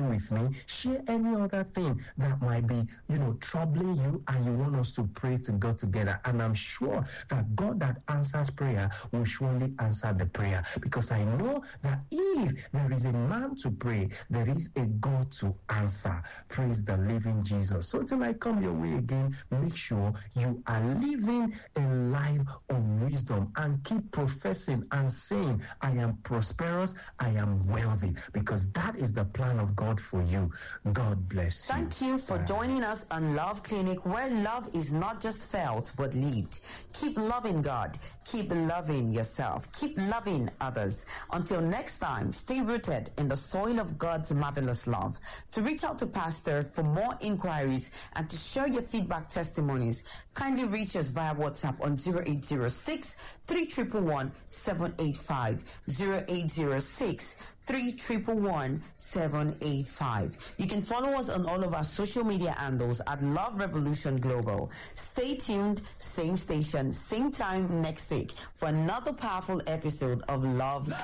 sharing with me. Share any other thing that might be, troubling you, and you want us to pray to God together. And I'm sure that God that answers prayer will surely answer the prayer, because I know that if there is a man to pray, there is a God to answer. Praise the living Jesus. So till I come your way again, make sure you are living a life of wisdom and keep professing and saying, I am prosperous, I am wealthy, because that is the plan of God for you. God bless you. Thank you for joining us on Love Clinic, where love is not just felt but lived. Keep loving God. Keep loving yourself. Keep loving others. Until next time, stay rooted in the soil of God's marvelous love. To reach out to Pastor for more inquiries and to share your feedback testimonies, kindly reach us via WhatsApp on 0806 3111 785 0806 3111 785. You can follow us on all of our social media handles at Love Revolution Global. Stay tuned, same station, same time next week for another powerful episode of Love